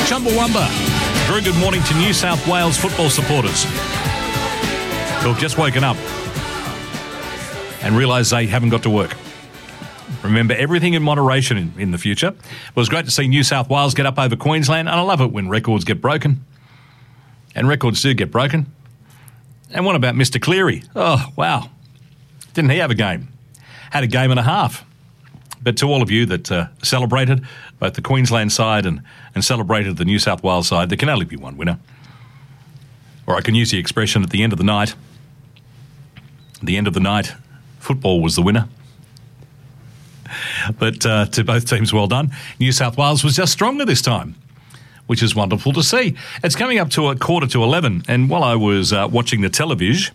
Chumbawamba. Very good morning to New South Wales football supporters who have just woken up and realise they haven't got to work. Remember, everything in moderation in the future. It was great to see New South Wales get up over Queensland, and I love it when records get broken. And records do get broken. And what about Mr. Cleary? Oh, wow. Didn't he have a game? Had a game and a half. But to all of you that celebrated both the Queensland side and celebrated the New South Wales side, there can only be one winner. Or I can use the expression at the end of the night. At the end of the night, football was the winner. But to both teams, well done. New South Wales was just stronger this time, which is wonderful to see. It's coming up to 11:15, and while I was watching the television,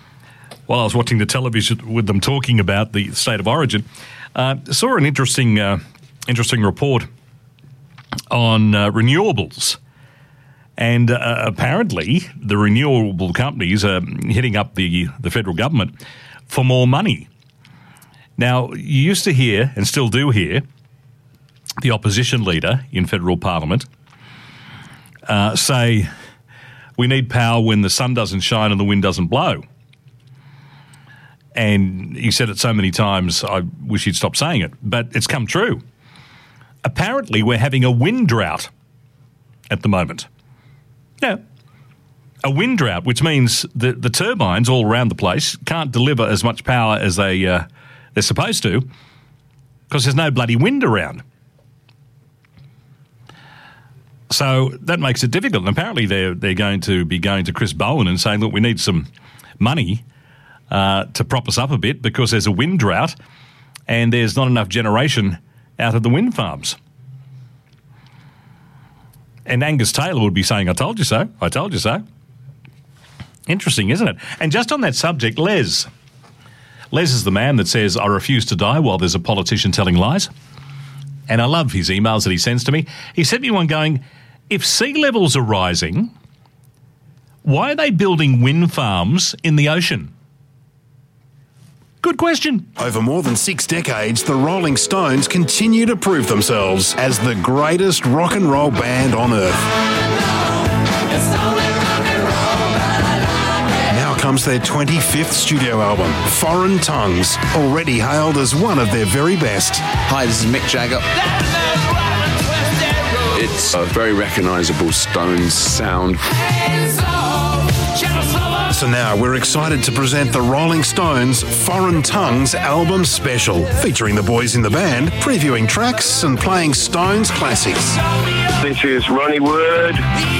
with them talking about the state of origin, saw an interesting report on renewables. And apparently the renewable companies are hitting up the federal government for more money. Now, you used to hear, and still do hear, the opposition leader in federal parliament say, we need power when the sun doesn't shine and the wind doesn't blow. And he said it so many times, I wish he'd stop saying it, but it's come true. Apparently, we're having a wind drought at the moment. Yeah, a wind drought, which means the turbines all around the place can't deliver as much power as they're supposed to because there's no bloody wind around. So that makes it difficult. And apparently they're going to be going to Chris Bowen and saying, look, we need some money to prop us up a bit because there's a wind drought and there's not enough generation out of the wind farms. And Angus Taylor would be saying, I told you so, I told you so. Interesting, isn't it? And just on that subject, Les is the man that says, I refuse to die while there's a politician telling lies. And I love his emails that he sends to me. He sent me one going, if sea levels are rising, why are they building wind farms in the ocean? Good question. Over more than 6 decades, the Rolling Stones continue to prove themselves as the greatest rock and roll band on earth. Now comes their 25th studio album, Foreign Tongues, already hailed as one of their very best. Hi, this is Mick Jagger. It's a very recognisable Stones sound. So now we're excited to present the Rolling Stones Foreign Tongues album special, featuring the boys in the band, previewing tracks and playing Stones classics. This is Ronnie Wood.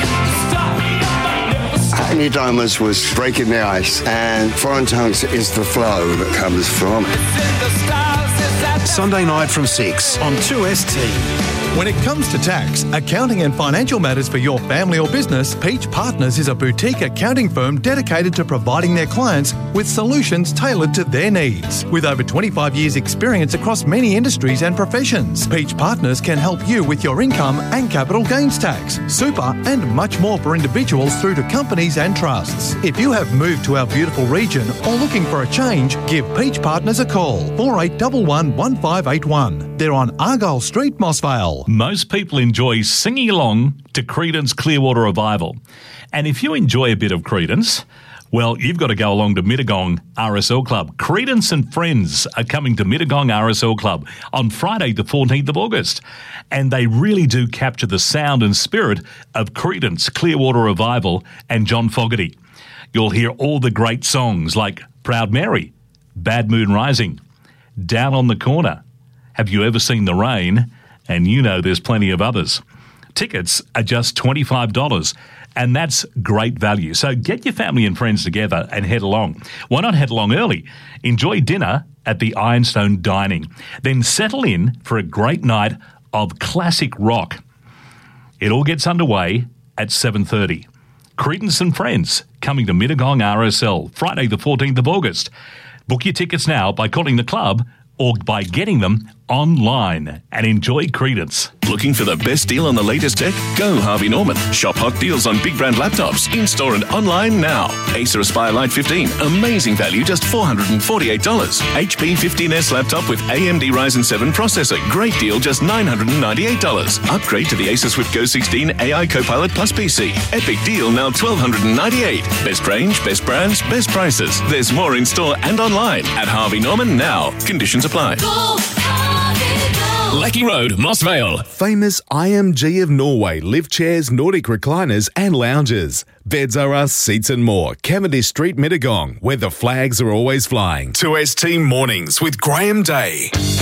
New Diamonds was breaking the ice, and Foreign Tongues is the flow that comes from it. Sunday night from 6 on 2ST. When it comes to tax, accounting and financial matters for your family or business, Peach Partners is a boutique accounting firm dedicated to providing their clients with solutions tailored to their needs. With over 25 years' experience across many industries and professions, Peach Partners can help you with your income and capital gains tax, super and much more for individuals through to companies and trusts. If you have moved to our beautiful region or looking for a change, give Peach Partners a call, 4811 1581. They're on Argyle Street, Mossvale. Most people enjoy singing along to Creedence Clearwater Revival. And if you enjoy a bit of Creedence, well, you've got to go along to Mittagong RSL Club. Creedence and friends are coming to Mittagong RSL Club on Friday the 14th of August. And they really do capture the sound and spirit of Creedence Clearwater Revival and John Fogerty. You'll hear all the great songs like Proud Mary, Bad Moon Rising, Down on the Corner, Have You Ever Seen the Rain? And you know there's plenty of others. Tickets are just $25, and that's great value. So get your family and friends together and head along. Why not head along early? Enjoy dinner at the Ironstone Dining. Then settle in for a great night of classic rock. It all gets underway at 7:30. Creedence and friends coming to Mittagong RSL, Friday the 14th of August. Book your tickets now by calling the club or by getting them online and enjoy Credence. Looking for the best deal on the latest tech? Go Harvey Norman. Shop hot deals on big brand laptops, in-store and online now. Acer Aspire Lite 15, amazing value, just $448. HP 15S laptop with AMD Ryzen 7 processor, great deal, just $998. Upgrade to the Acer Swift Go 16 AI Copilot Plus PC. Epic deal, now $1,298. Best range, best brands, best prices. There's more in-store and online at Harvey Norman now. Conditions apply. Lecky Road, Moss Vale. Famous IMG of Norway lift chairs, Nordic recliners and lounges. Beds are us, seats and more. Cavendish Street, Mittagong, where the flags are always flying. 2ST Mornings with Graham Day.